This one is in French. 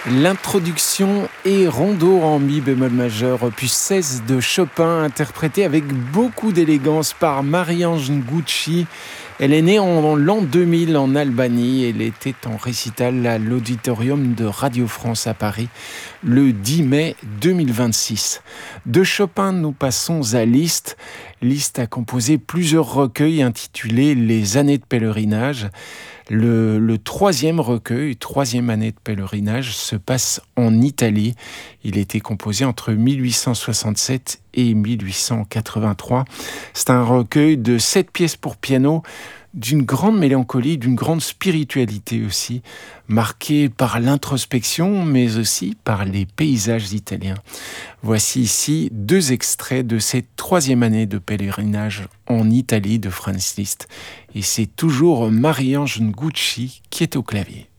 L'introduction est Rondo en mi bémol majeur, opus 16 de Chopin, interprété avec beaucoup d'élégance par Marie-Ange Ngucci. Elle est née en l'an 2000 en Albanie. Elle était en récital à l'auditorium de Radio France à Paris le 10 mai 2026. De Chopin, nous passons à Liszt. Liszt a composé plusieurs recueils intitulés Les années de pèlerinage. Le troisième recueil, troisième année de pèlerinage, se passe en Italie. Il a été composé entre 1867 et 1883. C'est un recueil de 7 pièces pour piano, d'une grande mélancolie, d'une grande spiritualité aussi, marquée par l'introspection, mais aussi par les paysages italiens. Voici ici 2 extraits de cette troisième année de pèlerinage en Italie de Franz Liszt. Et c'est toujours Marie-Ange Ngucci qui est au clavier.